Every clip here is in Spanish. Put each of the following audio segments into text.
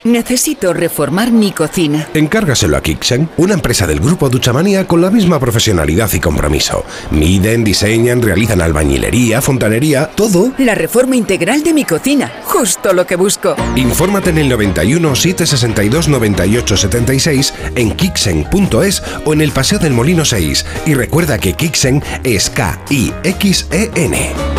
Necesito reformar mi cocina. Encárgaselo a Kixen, una empresa del grupo Duchamanía con la misma profesionalidad y compromiso. Miden, diseñan, realizan albañilería, fontanería, todo. La reforma integral de mi cocina, justo lo que busco. Infórmate en el 91 762 98 76 en kixen.es o en el Paseo del Molino 6. Y recuerda que Kixen es K-I-X-E-N.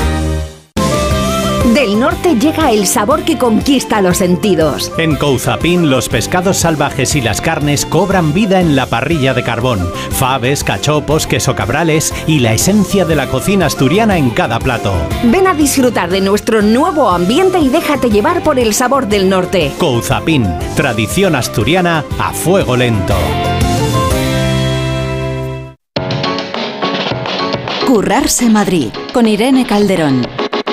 Del norte llega el sabor que conquista los sentidos. En Couzapin, los pescados salvajes y las carnes cobran vida en la parrilla de carbón. Faves, cachopos, queso cabrales y la esencia de la cocina asturiana en cada plato. Ven a disfrutar de nuestro nuevo ambiente y déjate llevar por el sabor del norte. Couzapin, tradición asturiana a fuego lento. Currarse Madrid, con Irene Calderón.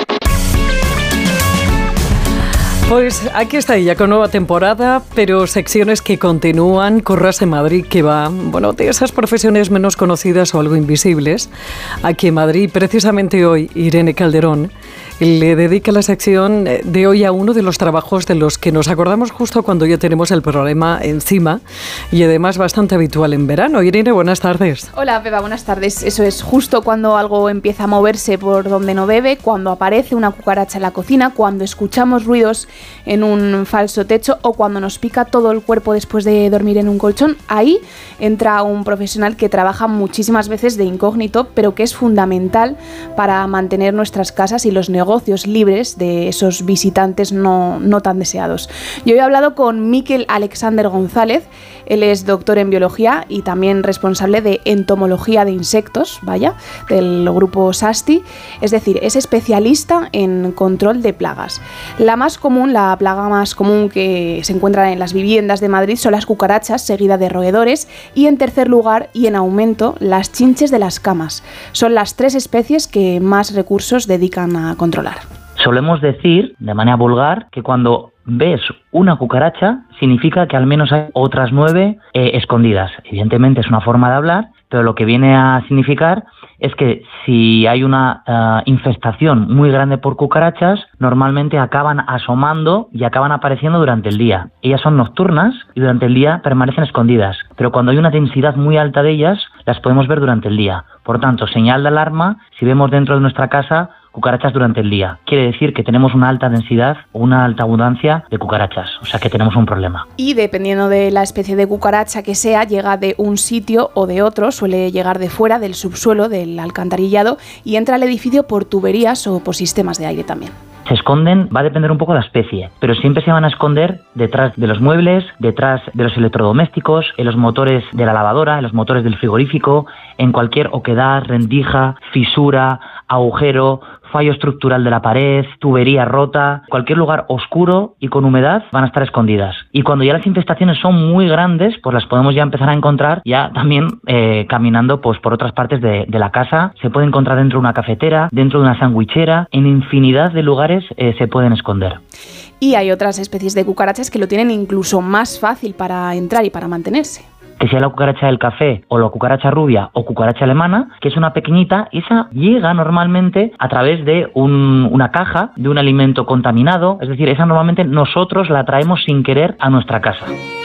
Pues aquí está ella con nueva temporada, pero secciones que continúan. Currarse Madrid, que va, bueno, de esas profesiones menos conocidas o algo invisibles. Aquí en Madrid, precisamente hoy, Irene Calderón le dedica la sección de hoy a uno de los trabajos de los que nos acordamos justo cuando ya tenemos el problema encima y además bastante habitual en verano. Irene, buenas tardes. Hola, Pepa, buenas tardes. Eso es justo cuando algo empieza a moverse por donde no debe, cuando aparece una cucaracha en la cocina, cuando escuchamos ruidos en un falso techo o cuando nos pica todo el cuerpo después de dormir en un colchón. Ahí entra un profesional que trabaja muchísimas veces de incógnito, pero que es fundamental para mantener nuestras casas y los negocios libres de esos visitantes no tan deseados. Yo he hablado con Miquel Alexander González. Él es doctor en biología y también responsable de entomología de insectos, del grupo SASTI, es decir, es especialista en control de plagas. La plaga más común que se encuentra en las viviendas de Madrid son las cucarachas, seguida de roedores, y en tercer lugar y en aumento las chinches de las camas. Son las 3 especies que más recursos dedican a controlar. Solemos decir, de manera vulgar, que cuando ves una cucaracha significa que al menos hay otras 9 escondidas. Evidentemente es una forma de hablar, pero lo que viene a significar es que si hay una infestación muy grande por cucarachas, normalmente acaban asomando y acaban apareciendo durante el día. Ellas son nocturnas y durante el día permanecen escondidas, pero cuando hay una densidad muy alta de ellas, las podemos ver durante el día. Por tanto, señal de alarma si vemos dentro de nuestra casa cucarachas durante el día. Quiere decir que tenemos una alta densidad o una alta abundancia de cucarachas, o sea que tenemos un problema. Y dependiendo de la especie de cucaracha que sea, llega de un sitio o de otro, suele llegar de fuera, del subsuelo, del alcantarillado, y entra al edificio por tuberías o por sistemas de aire también. Se esconden, va a depender un poco de la especie, pero siempre se van a esconder detrás de los muebles, detrás de los electrodomésticos, en los motores de la lavadora, en los motores del frigorífico, en cualquier oquedad, rendija, fisura, agujero, fallo estructural de la pared, tubería rota, cualquier lugar oscuro y con humedad van a estar escondidas. Y cuando ya las infestaciones son muy grandes, pues las podemos ya empezar a encontrar ya también caminando pues por otras partes de la casa. Se puede encontrar dentro de una cafetera, dentro de una sandwichera, en infinidad de lugares se pueden esconder. Y hay otras especies de cucarachas que lo tienen incluso más fácil para entrar y para mantenerse. Que sea la cucaracha del café o la cucaracha rubia o cucaracha alemana, que es una pequeñita, esa llega normalmente a través de una caja, de un alimento contaminado, es decir, esa normalmente nosotros la traemos sin querer a nuestra casa.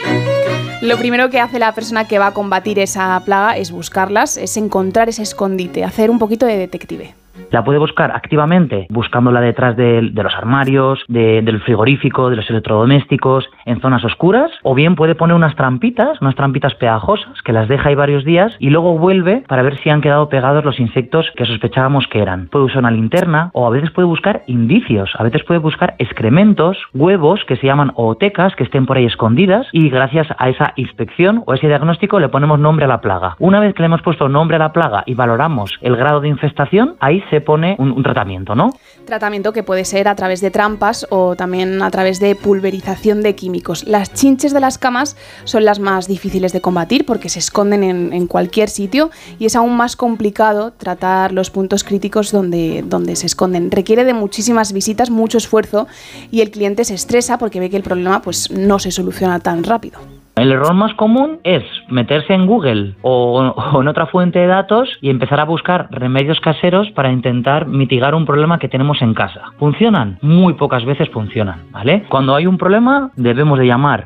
Lo primero que hace la persona que va a combatir esa plaga es buscarlas, es encontrar ese escondite, hacer un poquito de detective. La puede buscar activamente, buscándola detrás de los armarios, del frigorífico, de los electrodomésticos, en zonas oscuras, o bien puede poner unas trampitas pegajosas, que las deja ahí varios días y luego vuelve para ver si han quedado pegados los insectos que sospechábamos que eran. Puede usar una linterna o a veces puede buscar indicios, a veces puede buscar excrementos, huevos que se llaman ootecas, que estén por ahí escondidas, y gracias a esa inspección o ese diagnóstico le ponemos nombre a la plaga. Una vez que le hemos puesto nombre a la plaga y valoramos el grado de infestación, ahí se pone un tratamiento, ¿no? Tratamiento que puede ser a través de trampas o también a través de pulverización de químicos. Las chinches de las camas son las más difíciles de combatir porque se esconden en cualquier sitio y es aún más complicado tratar los puntos críticos donde se esconden. Requiere de muchísimas visitas, mucho esfuerzo y el cliente se estresa porque ve que el problema pues no se soluciona tan rápido. El error más común es meterse en Google o en otra fuente de datos y empezar a buscar remedios caseros para intentar mitigar un problema que tenemos en casa. ¿Funcionan? Muy pocas veces funcionan, ¿vale? Cuando hay un problema debemos de llamar